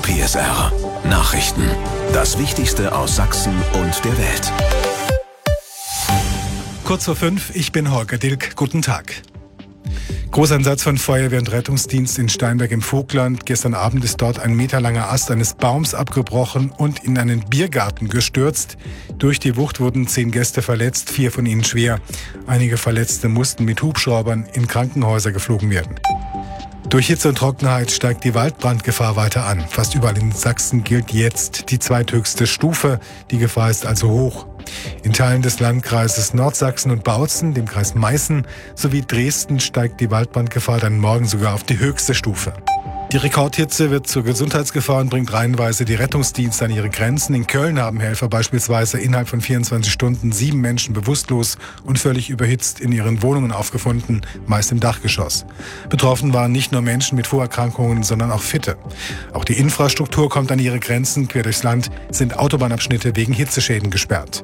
PSR Nachrichten. Das Wichtigste aus Sachsen und der Welt. Kurz vor 5, ich bin Holger Dilk. Guten Tag. Großeinsatz von Feuerwehr und Rettungsdienst in Steinberg im Vogtland. Gestern Abend ist dort ein meterlanger Ast eines Baums abgebrochen und in einen Biergarten gestürzt. Durch die Wucht wurden 10 Gäste verletzt, 4 von ihnen schwer. Einige Verletzte mussten mit Hubschraubern in Krankenhäuser geflogen werden. Durch Hitze und Trockenheit steigt die Waldbrandgefahr weiter an. Fast überall in Sachsen gilt jetzt die zweithöchste Stufe. Die Gefahr ist also hoch. In Teilen des Landkreises Nordsachsen und Bautzen, dem Kreis Meißen sowie Dresden steigt die Waldbrandgefahr dann morgen sogar auf die höchste Stufe. Die Rekordhitze wird zur Gesundheitsgefahr und bringt reihenweise die Rettungsdienste an ihre Grenzen. In Köln haben Helfer beispielsweise innerhalb von 24 Stunden 7 Menschen bewusstlos und völlig überhitzt in ihren Wohnungen aufgefunden, meist im Dachgeschoss. Betroffen waren nicht nur Menschen mit Vorerkrankungen, sondern auch Fitte. Auch die Infrastruktur kommt an ihre Grenzen. Quer durchs Land sind Autobahnabschnitte wegen Hitzeschäden gesperrt.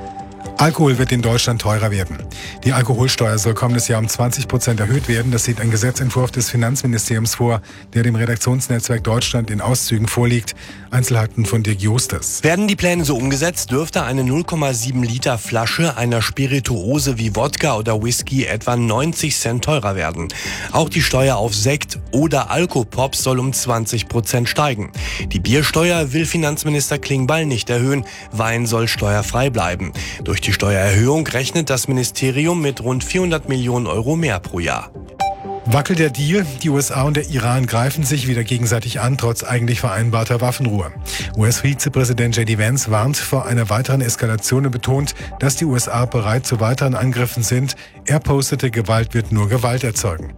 Alkohol wird in Deutschland teurer werden. Die Alkoholsteuer soll kommendes Jahr um 20% erhöht werden. Das sieht ein Gesetzentwurf des Finanzministeriums vor, der dem Redaktionsnetzwerk Deutschland in Auszügen vorliegt. Einzelheiten von Dirk Justus. Werden die Pläne so umgesetzt, dürfte eine 0,7 Liter Flasche einer Spirituose wie Wodka oder Whisky etwa 90 Cent teurer werden. Auch die Steuer auf Sekt oder Alkopops soll um 20% steigen. Die Biersteuer will Finanzminister Klingbeil nicht erhöhen. Wein soll steuerfrei bleiben. Durch die Steuererhöhung rechnet das Ministerium mit rund 400 Millionen Euro mehr pro Jahr. Wackelt der Deal? Die USA und der Iran greifen sich wieder gegenseitig an, trotz eigentlich vereinbarter Waffenruhe. US-Vizepräsident J.D. Vance warnt vor einer weiteren Eskalation und betont, dass die USA bereit zu weiteren Angriffen sind. Er postete, Gewalt wird nur Gewalt erzeugen.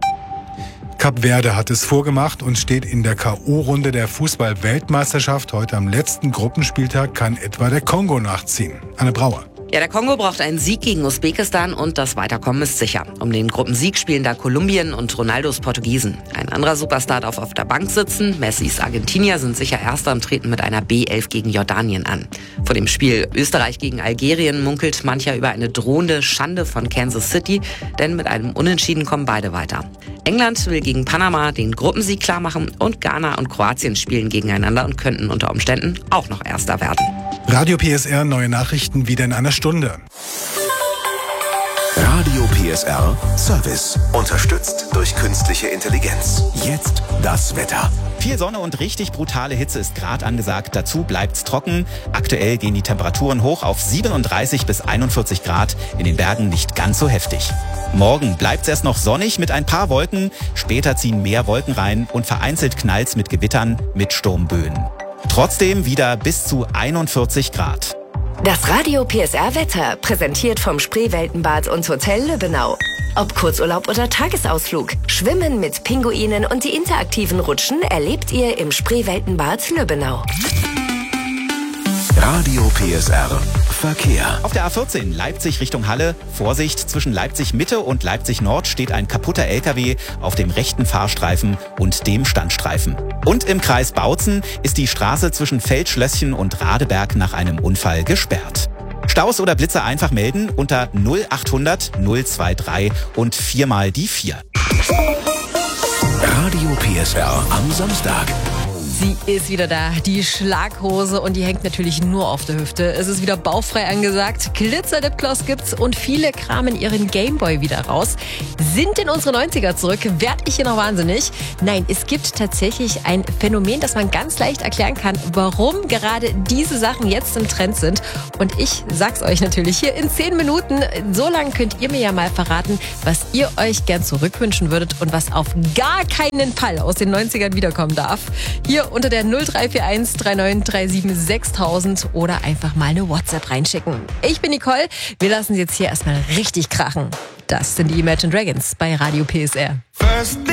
Kap Verde hat es vorgemacht und steht in der K.O.-Runde der Fußball-Weltmeisterschaft. Heute am letzten Gruppenspieltag kann etwa der Kongo nachziehen. Anne Brauer. Ja, der Kongo braucht einen Sieg gegen Usbekistan und das Weiterkommen ist sicher. Um den Gruppensieg spielen da Kolumbien und Ronaldos Portugiesen. Ein anderer Superstar darf auf der Bank sitzen. Messis Argentinier sind sicher Erster und treten mit einer B11 gegen Jordanien an. Vor dem Spiel Österreich gegen Algerien munkelt mancher über eine drohende Schande von Kansas City, denn mit einem Unentschieden kommen beide weiter. England will gegen Panama den Gruppensieg klarmachen und Ghana und Kroatien spielen gegeneinander und könnten unter Umständen auch noch Erster werden. Radio PSR, neue Nachrichten wieder in einer Stunde. Radio PSR Service. Unterstützt durch künstliche Intelligenz. Jetzt das Wetter. Viel Sonne und richtig brutale Hitze ist gerade angesagt. Dazu bleibt's trocken. Aktuell gehen die Temperaturen hoch auf 37 bis 41 Grad. In den Bergen nicht ganz so heftig. Morgen bleibt's erst noch sonnig mit ein paar Wolken. Später ziehen mehr Wolken rein und vereinzelt knallt's mit Gewittern mit Sturmböen. Trotzdem wieder bis zu 41 Grad. Das Radio PSR Wetter, präsentiert vom Spreeweltenbad und Hotel Lübbenau. Ob Kurzurlaub oder Tagesausflug, Schwimmen mit Pinguinen und die interaktiven Rutschen erlebt ihr im Spreeweltenbad Lübbenau. Radio PSR Verkehr. Auf der A14 Leipzig Richtung Halle. Vorsicht, zwischen Leipzig Mitte und Leipzig Nord steht ein kaputter LKW auf dem rechten Fahrstreifen und dem Standstreifen. Und im Kreis Bautzen ist die Straße zwischen Feldschlösschen und Radeberg nach einem Unfall gesperrt. Staus oder Blitze einfach melden unter 0800 023 und 4 mal die 4. Radio PSR am Samstag. Sie ist wieder da, die Schlaghose, und die hängt natürlich nur auf der Hüfte. Es ist wieder bauchfrei angesagt, Glitzer-Lipgloss gibt's und viele kramen ihren Gameboy wieder raus. Sind in unsere 90er zurück? Werd ich hier noch wahnsinnig? Nein, es gibt tatsächlich ein Phänomen, das man ganz leicht erklären kann, warum gerade diese Sachen jetzt im Trend sind. Und ich sag's euch natürlich hier in 10 Minuten. So lange könnt ihr mir ja mal verraten, was ihr euch gern zurückwünschen würdet und was auf gar keinen Fall aus den 90ern wiederkommen darf. Hier unter der 0341 3937 6000 oder einfach mal eine WhatsApp reinschicken. Ich bin Nicole, wir lassen sie jetzt hier erstmal richtig krachen. Das sind die Imagine Dragons bei Radio PSR.